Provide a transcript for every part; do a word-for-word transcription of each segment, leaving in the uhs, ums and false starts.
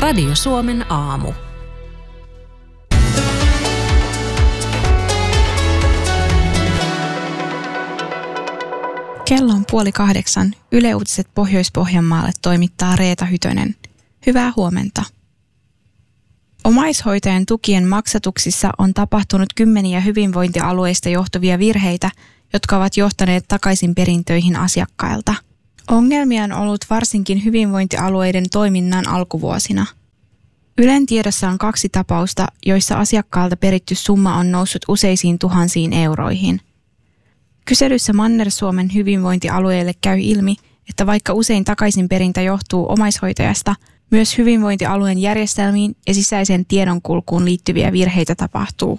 Radio Suomen aamu. Kello on puoli kahdeksan. Yle Uutiset Pohjois-Pohjanmaalle toimittaa Reeta Hytönen. Hyvää huomenta. Omaishoitajan tukien maksatuksissa on tapahtunut kymmeniä hyvinvointialueista johtuvia virheitä, jotka ovat johtaneet takaisin perintöihin asiakkailta. Ongelmia on ollut varsinkin hyvinvointialueiden toiminnan alkuvuosina. Ylen tiedossa on kaksi tapausta, joissa asiakkaalta peritty summa on noussut useisiin tuhansiin euroihin. Kyselyssä Manner-Suomen hyvinvointialueelle käy ilmi, että vaikka usein takaisinperintä johtuu omaishoitajasta, myös hyvinvointialueen järjestelmiin ja sisäiseen tiedonkulkuun liittyviä virheitä tapahtuu.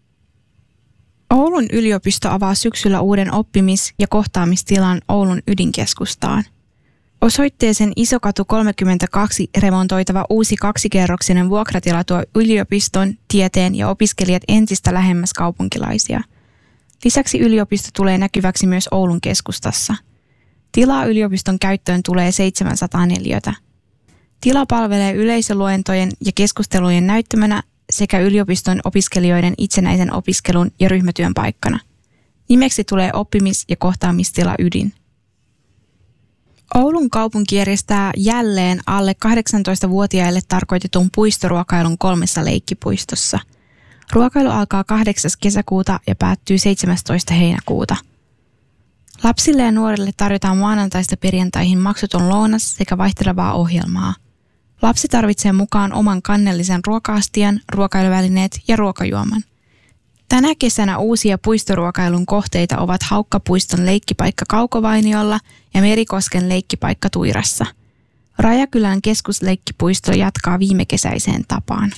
Oulun yliopisto avaa syksyllä uuden oppimis- ja kohtaamistilan Oulun ydinkeskustaan. Osoitteeseen Isokatu kolmekymmentäkaksi remontoitava uusi kaksikerroksinen vuokratila tuo yliopiston, tieteen ja opiskelijat entistä lähemmäs kaupunkilaisia. Lisäksi yliopisto tulee näkyväksi myös Oulun keskustassa. Tilaa yliopiston käyttöön tulee seitsemänsataa neliötä. Tila palvelee yleisöluentojen ja keskustelujen näyttämönä sekä yliopiston opiskelijoiden itsenäisen opiskelun ja ryhmätyön paikkana. Nimeksi tulee oppimis- ja kohtaamistila Ydin. Oulun kaupunki järjestää jälleen alle kahdeksantoistavuotiaille tarkoitetun puistoruokailun kolmessa leikkipuistossa. Ruokailu alkaa kahdeksas kesäkuuta ja päättyy seitsemästoista heinäkuuta. Lapsille ja nuorille tarjotaan maanantaista perjantaihin maksuton lounas sekä vaihtelevaa ohjelmaa. Lapsi tarvitsee mukaan oman kannellisen ruoka-astian, ruokailuvälineet ja ruokajuoman. Tänä kesänä uusia puistoruokailun kohteita ovat Haukkapuiston leikkipaikka Kaukovainiolla ja Merikosken leikkipaikka Tuirassa. Rajakylän keskusleikkipuisto jatkaa viimekesäiseen tapaan.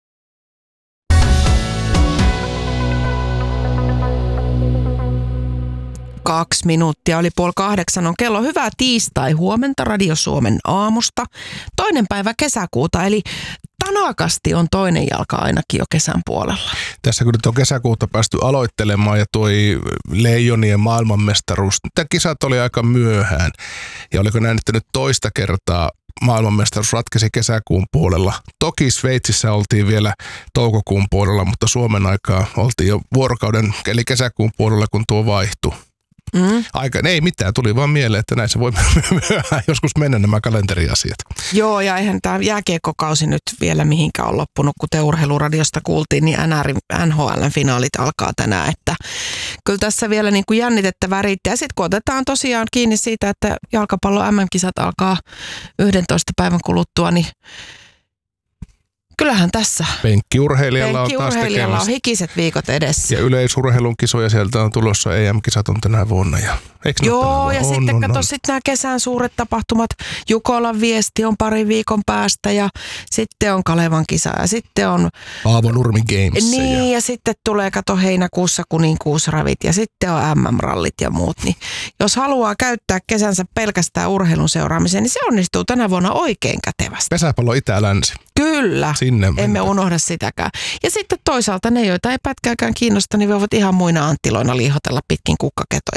Kaksi minuuttia oli puoli kahdeksan on kello. Hyvää tiistai huomenta Radio Suomen aamusta. Toinen päivä kesäkuuta, eli tanakasti on toinen jalka ainakin jo kesän puolella. Tässä kun nyt on kesäkuuta päästy aloittelemaan ja toi Leijonien maailmanmestaruus, tämä kisat oli aika myöhään. Ja oliko näin, että nyt toista kertaa maailmanmestaruus ratkesi kesäkuun puolella. Toki Sveitsissä oltiin vielä toukokuun puolella, mutta Suomen aikaa oltiin jo vuorokauden, eli kesäkuun puolella, kun tuo vaihtui. Mm. Aika, ei mitään, tuli vaan mieleen, että näin se voi myöhään joskus mennä nämä kalenteriasiat. Joo, ja eihän tämä jääkiekkokausi nyt vielä mihinkään ole loppunut, kun te Urheiluradiosta kuultiin, niin N H L-finaalit alkaa tänään, että kyllä tässä vielä niin kuin jännitettä värittää. Ja sitten kun otetaan tosiaan kiinni siitä, että jalkapallo M M-kisat alkaa yhdentoista päivän kuluttua, niin kyllähän tässä penkkiurheilijalla, penkkiurheilijalla on, on hikiset viikot edessä. Ja yleisurheilun kisoja sieltä on tulossa, E M-kisat on tänä vuonna. Ja, joo, ja on, sitten on, kato on. sitten nämä kesän suuret tapahtumat. Jukolan viesti on parin viikon päästä ja sitten on Kalevan kisa ja sitten on Paavo Nurmi Games. Niin, ja, ja sitten tulee kato heinäkuussa kuninkuusravit ja sitten on M M-rallit ja muut. Niin jos haluaa käyttää kesänsä pelkästään urheilun seuraamiseen, niin se onnistuu tänä vuonna oikein kätevästi. Pesäpallo Itä-Länsi. Kyllä, sinne emme mennä. unohda sitäkään. Ja sitten toisaalta ne, joita ei pätkääkään kiinnosta, niin voivat ihan muina anttiloina liihotella pitkin kukkaketoja